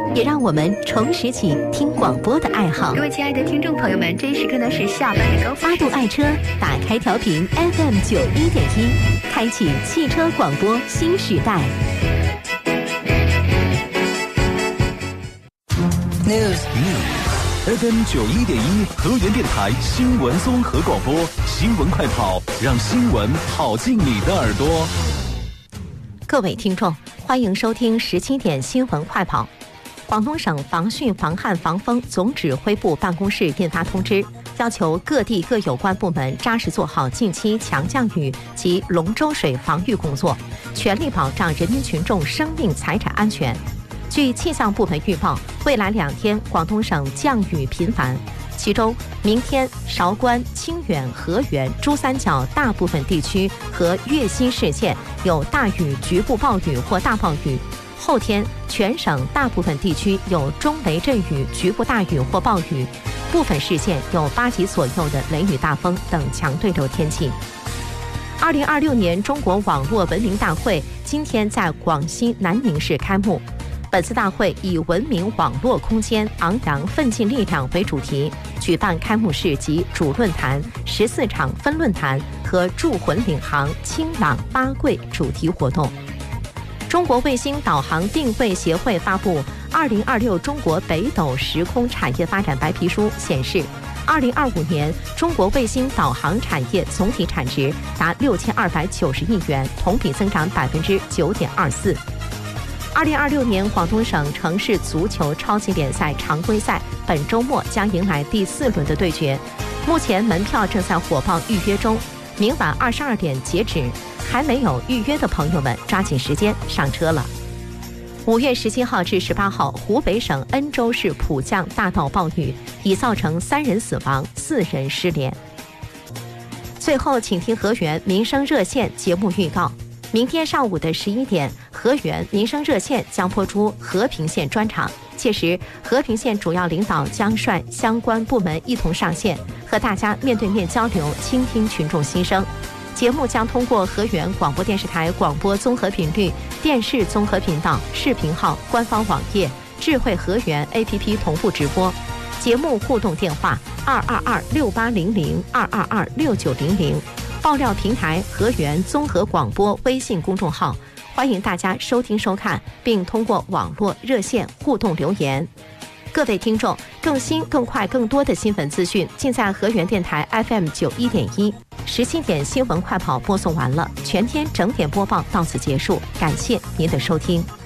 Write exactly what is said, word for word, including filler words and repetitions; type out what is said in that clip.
也让我们重拾起听广播的爱好。 各位亲爱的听众朋友们，这一时刻呢是下班的高峰。 八度爱车，打开调频 F M 九一点一，开启汽车广播新时代。 News News F M 九一点一河源电台新闻综合广播，新闻快跑，让新闻跑进你的耳朵。 各位听众，欢迎收听十七点新闻快跑。广东省防汛防旱防风总指挥部办公室印发通知，要求各地各有关部门扎实做好近期强降雨及龙舟水防御工作，全力保障人民群众生命财产安全。据气象部门预报，未来两天广东省降雨频繁，其中明天韶关、清远、河源、珠三角大部分地区和粤西市县有大雨、局部暴雨或大暴雨。后天全省大部分地区有中雷阵雨、局部大雨或暴雨，部分市县有八级左右的雷雨大风等强对流天气。二零二六年中国网络文明大会今天在广西南宁市开幕。本次大会以文明网络空间昂扬奋进力量为主题，举办开幕式及主论坛、十四场分论坛和驻魂领航、清朗八贵主题活动。中国卫星导航定位协会发布《二零二六中国北斗时空产业发展白皮书》，显示，二零二五年中国卫星导航产业总体产值达六千二百九十亿元，同比增长百分之九点二四。二零二六年广东省城市足球超级联赛常规赛本周末将迎来第四轮的对决，目前门票正在火爆预约中，明晚二十二点截止，还没有预约的朋友们抓紧时间上车了。五月十七号至十八号，湖北省恩州市普降大到暴雨，已造成三人死亡、四人失联。最后，请听河源民生热线节目预告。明天上午的十一点，河源民生热线将播出和平县专场，届时和平县主要领导将率相关部门一同上线，和大家面对面交流，倾听群众心声。节目将通过河源广播电视台广播综合频率、电视综合频道、视频号、官方网页、智慧河源 A P P 同步直播。节目互动电话二二二六八零零二二二六九零零。爆料平台河源综合广播微信公众号，欢迎大家收听收看，并通过网络热线互动留言。各位听众，更新更快更多的新闻资讯尽在河源电台 F M 九一点一。十七点新闻快跑播送完了，全天整点播报到此结束，感谢您的收听。